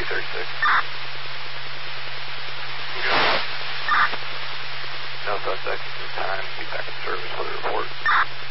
36. No suspect at this time. Be back in service with a report.